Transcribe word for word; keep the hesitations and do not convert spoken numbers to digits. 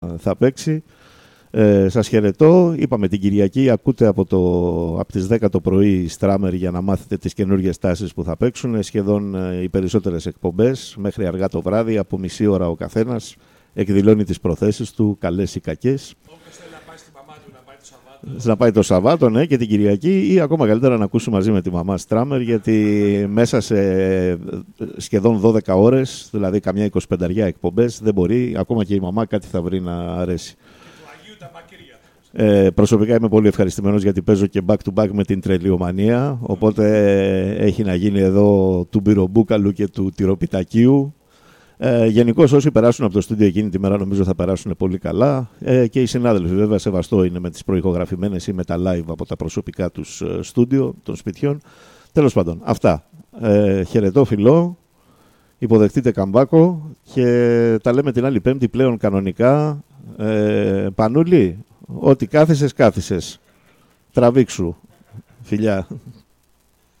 θα παίξει. Ε, σας χαιρετώ. Είπαμε την Κυριακή, ακούτε από, το, από τις δέκα το πρωί Στράμερ για να μάθετε τις καινούργιες τάσεις που θα παίξουν. Σχεδόν ε, οι περισσότερες εκπομπές μέχρι αργά το βράδυ, από μισή ώρα ο καθένας εκδηλώνει τις προθέσεις του, καλές ή κακές. Όποιος θέλει να πάει στη μαμά του να πάει το Σαββάτο. Να πάει το Σαββάτο, ναι, και την Κυριακή, ή ακόμα καλύτερα να ακούσουμε μαζί με τη μαμά Στράμερ, γιατί μέσα σε σχεδόν δώδεκα ώρες, δηλαδή καμιά εικοσιπενταριά εκπομπές, δεν μπορεί, ακόμα και η μαμά κάτι θα βρει να αρέσει. Ε, προσωπικά είμαι πολύ ευχαριστημένος γιατί παίζω και back to back με την Τρελιομανία, οπότε ε, έχει να γίνει εδώ του Μπυρομπούκαλου και του Τυροπιτακίου. Ε, Γενικώς όσοι περάσουν από το στούντιο εκείνη τη μέρα νομίζω θα περάσουν πολύ καλά, ε, και οι συνάδελφοι βέβαια, σεβαστό είναι με τις προηχογραφημένες ή με τα live από τα προσωπικά τους ε, στούντιο των σπιτιών. Τέλος πάντων, αυτά. Ε, χαιρετώ φιλό, υποδεχτείτε καμπάκο και τα λέμε την άλλη Πέμπτη πλέον κανονικά. Ε, Πανούλη, ό,τι κάθισες, κάθισες. Τραβήξου. Φιλιά.